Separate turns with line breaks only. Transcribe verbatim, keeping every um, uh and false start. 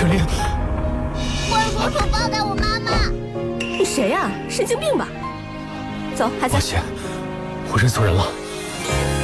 水灵，
怪叔叔放开我妈妈！
你谁呀、神经病吧？走，孩子。
抱歉，我认错人了。